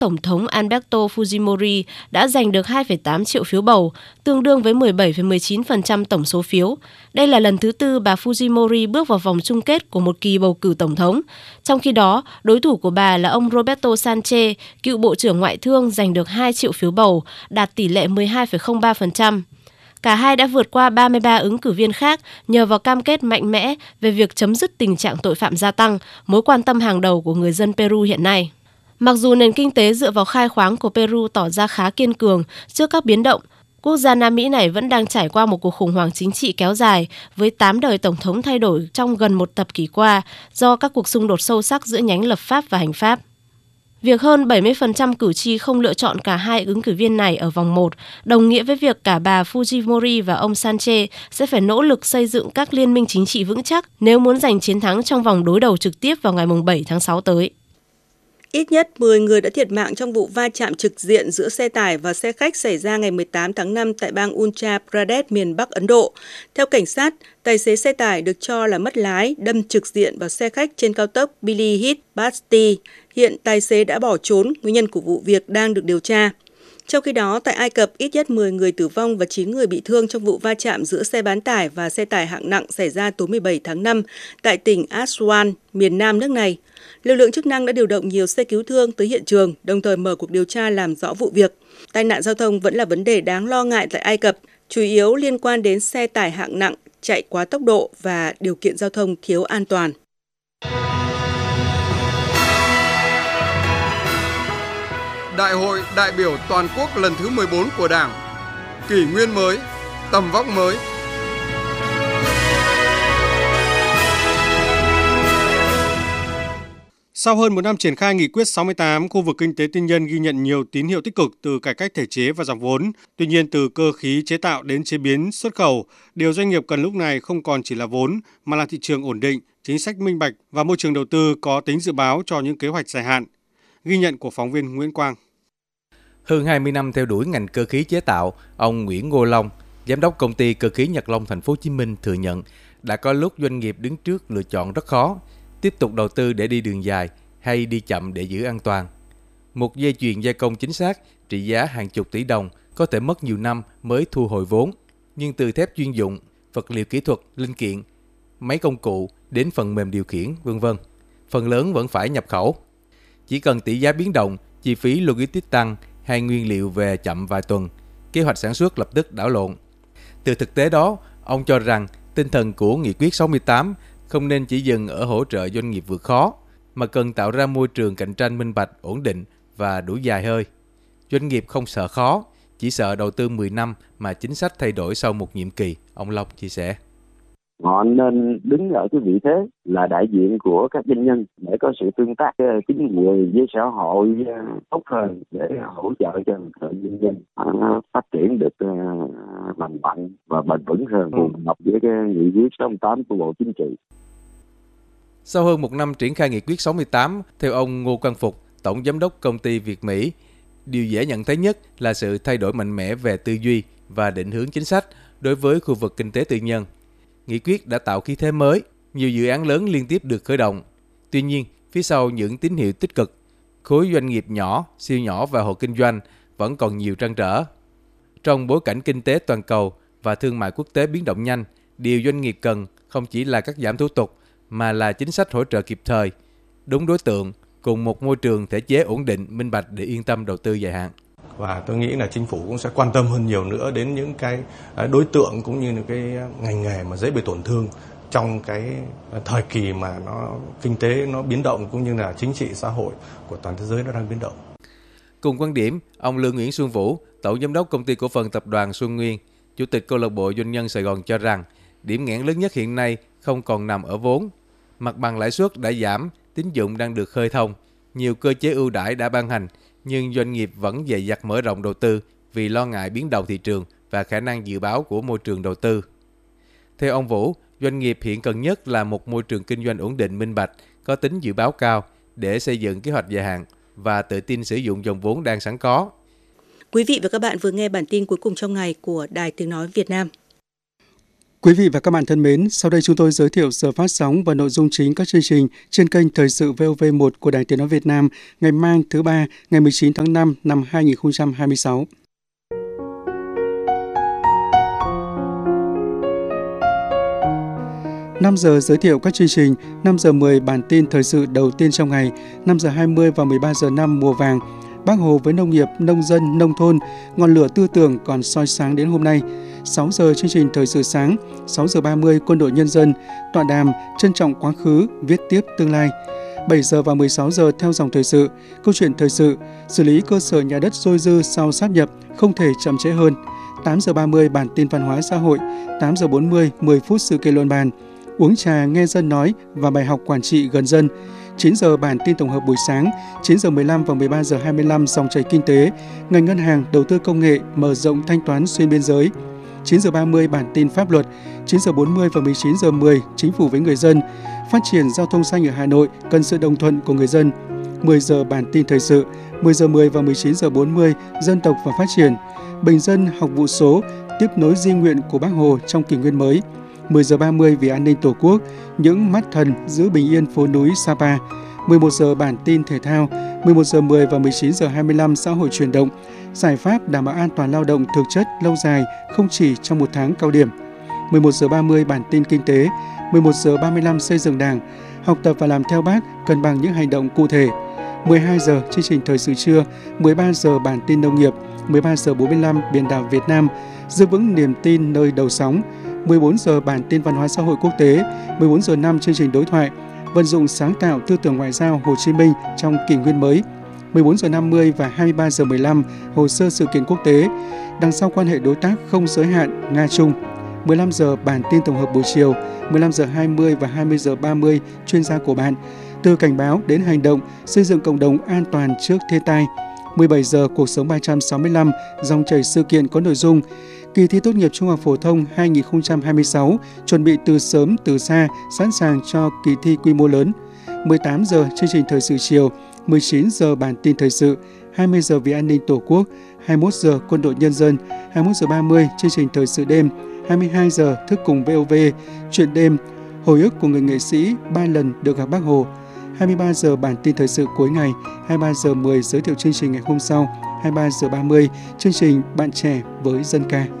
Tổng thống Alberto Fujimori đã giành được 2,8 triệu phiếu bầu, tương đương với 17,19% tổng số phiếu. Đây là lần thứ tư bà Fujimori bước vào vòng chung kết của một kỳ bầu cử tổng thống. Trong khi đó, đối thủ của bà là ông Roberto Sanchez, cựu Bộ trưởng Ngoại thương, giành được 2 triệu phiếu bầu, đạt tỷ lệ 12,03%. Cả hai đã vượt qua 33 ứng cử viên khác nhờ vào cam kết mạnh mẽ về việc chấm dứt tình trạng tội phạm gia tăng, mối quan tâm hàng đầu của người dân Peru hiện nay. Mặc dù nền kinh tế dựa vào khai khoáng của Peru tỏ ra khá kiên cường trước các biến động, quốc gia Nam Mỹ này vẫn đang trải qua một cuộc khủng hoảng chính trị kéo dài với 8 đời tổng thống thay đổi trong gần một thập kỷ qua do các cuộc xung đột sâu sắc giữa nhánh lập pháp và hành pháp. Việc hơn 70% cử tri không lựa chọn cả hai ứng cử viên này ở vòng 1 đồng nghĩa với việc cả bà Fujimori và ông Sanchez sẽ phải nỗ lực xây dựng các liên minh chính trị vững chắc nếu muốn giành chiến thắng trong vòng đối đầu trực tiếp vào ngày 7 tháng 6 tới. Ít nhất 10 người đã thiệt mạng trong vụ va chạm trực diện giữa xe tải và xe khách xảy ra ngày 18 tháng 5 tại bang Uttar Pradesh, miền Bắc Ấn Độ. Theo cảnh sát, tài xế xe tải được cho là mất lái, đâm trực diện vào xe khách trên cao tốc Pilibhit-Basti. Hiện tài xế đã bỏ trốn, nguyên nhân của vụ việc đang được điều tra. Trong khi đó, tại Ai Cập, ít nhất 10 người tử vong và 9 người bị thương trong vụ va chạm giữa xe bán tải và xe tải hạng nặng xảy ra tối 17 tháng 5 tại tỉnh Aswan, miền Nam nước này. Lực lượng chức năng đã điều động nhiều xe cứu thương tới hiện trường, đồng thời mở cuộc điều tra làm rõ vụ việc. Tai nạn giao thông vẫn là vấn đề đáng lo ngại tại Ai Cập, chủ yếu liên quan đến xe tải hạng nặng chạy quá tốc độ và điều kiện giao thông thiếu an toàn. Đại hội đại biểu toàn quốc lần thứ 14 của Đảng, kỷ nguyên mới, tầm vóc mới. Sau hơn một năm triển khai nghị quyết 68, khu vực kinh tế tư nhân ghi nhận nhiều tín hiệu tích cực từ cải cách thể chế và dòng vốn. Tuy nhiên, từ cơ khí chế tạo đến chế biến xuất khẩu, điều doanh nghiệp cần lúc này không còn chỉ là vốn, mà là thị trường ổn định, chính sách minh bạch và môi trường đầu tư có tính dự báo cho những kế hoạch dài hạn. Ghi nhận của phóng viên Nguyễn Quang. Hơn 20 năm theo đuổi ngành cơ khí chế tạo, ông Nguyễn Ngô Long, giám đốc công ty cơ khí Nhật Long Thành phố Hồ Chí Minh thừa nhận đã có lúc doanh nghiệp đứng trước lựa chọn rất khó, tiếp tục đầu tư để đi đường dài hay đi chậm để giữ an toàn. Một dây chuyền gia công chính xác trị giá hàng chục tỷ đồng có thể mất nhiều năm mới thu hồi vốn, nhưng từ thép chuyên dụng, vật liệu kỹ thuật, linh kiện, máy công cụ đến phần mềm điều khiển, v.v. phần lớn vẫn phải nhập khẩu. Chỉ cần tỷ giá biến động, chi phí logistics tăng hay nguyên liệu về chậm vài tuần, kế hoạch sản xuất lập tức đảo lộn. Từ thực tế đó, ông cho rằng tinh thần của Nghị quyết 68 không nên chỉ dừng ở hỗ trợ doanh nghiệp vượt khó, mà cần tạo ra môi trường cạnh tranh minh bạch, ổn định và đủ dài hơi. Doanh nghiệp không sợ khó, chỉ sợ đầu tư 10 năm mà chính sách thay đổi sau một nhiệm kỳ, ông Long chia sẻ. Họ nên đứng ở cái vị thế là đại diện của các doanh nhân để có sự tương tác chính quyền với xã hội tốt hơn để hỗ trợ cho doanh nhân phát triển được lành mạnh và bền vững hơn, phù hợp với cái nghị quyết 68 của Bộ Chính trị. Sau hơn một năm triển khai nghị quyết 68, theo ông Ngô Quang Phục, Tổng Giám đốc Công ty Việt Mỹ, điều dễ nhận thấy nhất là sự thay đổi mạnh mẽ về tư duy và định hướng chính sách đối với khu vực kinh tế tư nhân. Nghị quyết đã tạo khí thế mới, nhiều dự án lớn liên tiếp được khởi động. Tuy nhiên, phía sau những tín hiệu tích cực, khối doanh nghiệp nhỏ, siêu nhỏ và hộ kinh doanh vẫn còn nhiều trăn trở. Trong bối cảnh kinh tế toàn cầu và thương mại quốc tế biến động nhanh, điều doanh nghiệp cần không chỉ là cắt giảm thủ tục, mà là chính sách hỗ trợ kịp thời, đúng đối tượng, cùng một môi trường thể chế ổn định, minh bạch để yên tâm đầu tư dài hạn. Và tôi nghĩ là chính phủ cũng sẽ quan tâm hơn nhiều nữa đến những cái đối tượng cũng như những cái ngành nghề mà dễ bị tổn thương trong cái thời kỳ mà kinh tế nó biến động, cũng như là chính trị xã hội của toàn thế giới nó đang biến động. Cùng quan điểm, ông Lương Nguyễn Xuân Vũ, Tổng Giám đốc Công ty Cổ phần Tập đoàn Xuân Nguyên, Chủ tịch Câu lạc bộ Doanh nhân Sài Gòn cho rằng, điểm nghẽn lớn nhất hiện nay không còn nằm ở vốn. Mặt bằng lãi suất đã giảm, tín dụng đang được khơi thông, nhiều cơ chế ưu đãi đã ban hành, nhưng doanh nghiệp vẫn dè dặt mở rộng đầu tư vì lo ngại biến động thị trường và khả năng dự báo của môi trường đầu tư. Theo ông Vũ, doanh nghiệp hiện cần nhất là một môi trường kinh doanh ổn định, minh bạch, có tính dự báo cao để xây dựng kế hoạch dài hạn và tự tin sử dụng dòng vốn đang sẵn có. Quý vị và các bạn vừa nghe bản tin cuối cùng trong ngày của Đài Tiếng Nói Việt Nam. Quý vị và các bạn thân mến, sau đây chúng tôi giới thiệu giờ phát sóng và nội dung chính các chương trình trên kênh Thời sự VOV1 của Đài Tiếng nói Việt Nam ngày mai thứ Ba, ngày 19 tháng 5 năm 2026. 5 giờ giới thiệu các chương trình, 5 giờ 10 bản tin thời sự đầu tiên trong ngày, 5 giờ 20 và 13 giờ 5 mùa vàng. Bác Hồ với nông nghiệp, nông dân, nông thôn, ngọn lửa tư tưởng còn soi sáng đến hôm nay. 6 giờ chương trình thời sự sáng, 6 giờ 30 quân đội nhân dân, tọa đàm trân trọng quá khứ, viết tiếp tương lai. 7 giờ và 16 giờ theo dòng thời sự, câu chuyện thời sự, xử lý cơ sở nhà đất dôi dư sau sáp nhập, không thể chậm trễ hơn. 8 giờ 30 bản tin văn hóa xã hội, 8 giờ 40, 10 phút sự kiện luận bàn. Uống trà nghe dân nói và bài học quản trị gần dân. 9 giờ bản tin tổng hợp buổi sáng, 9 giờ 15 và 13 giờ 25 dòng chảy kinh tế, ngành ngân hàng, đầu tư công nghệ, mở rộng thanh toán xuyên biên giới. 9 giờ 30 bản tin pháp luật, 9 giờ 40 và 19 giờ 10 chính phủ với người dân. Phát triển giao thông xanh ở Hà Nội cần sự đồng thuận của người dân. 10 giờ bản tin thời sự, 10 giờ 10 và 19 giờ 40 dân tộc và phát triển. Bình dân học vụ số, tiếp nối di nguyện của Bác Hồ trong kỷ nguyên mới. 10 giờ 30 vì an ninh Tổ quốc, những mắt thần giữ bình yên phố núi Sapa. 11 giờ bản tin thể thao, 11 giờ 10 và 19 giờ 25 xã hội chuyển động. Giải pháp đảm bảo an toàn lao động thực chất lâu dài, không chỉ trong một tháng cao điểm. 11 giờ 30 bản tin kinh tế, 11 giờ 35 xây dựng Đảng, học tập và làm theo Bác, cân bằng những hành động cụ thể. 12 giờ chương trình thời sự trưa, 13 giờ bản tin nông nghiệp, 13 giờ 45 biển đảo Việt Nam, giữ vững niềm tin nơi đầu sóng. 14 giờ bản tin văn hóa xã hội quốc tế, 14 giờ 5 chương trình đối thoại, vận dụng sáng tạo tư tưởng ngoại giao Hồ Chí Minh trong kỷ nguyên mới. 14 giờ 50 và 23 giờ 15 hồ sơ sự kiện quốc tế, đằng sau quan hệ đối tác không giới hạn Nga-Trung. 15 giờ bản tin tổng hợp buổi chiều, 15 giờ 20 và 20 giờ 30 chuyên gia của bạn, từ cảnh báo đến hành động xây dựng cộng đồng an toàn trước thiên tai. 17 giờ cuộc sống 365 dòng chảy sự kiện có nội dung kỳ thi tốt nghiệp trung học phổ thông 2026 chuẩn bị từ sớm từ xa, sẵn sàng cho kỳ thi quy mô lớn. 18 giờ chương trình thời sự chiều, 19 giờ bản tin thời sự, 20 giờ vì an ninh Tổ quốc, 21 giờ quân đội nhân dân, 21 giờ 30 chương trình thời sự đêm, 22 giờ thức cùng VOV, chuyện đêm, hồi ức của người nghệ sĩ 3 lần được gặp Bác Hồ. 23 giờ bản tin thời sự cuối ngày, 23 giờ 10 giới thiệu chương trình ngày hôm sau, 23 giờ 30 chương trình Bạn trẻ với dân ca.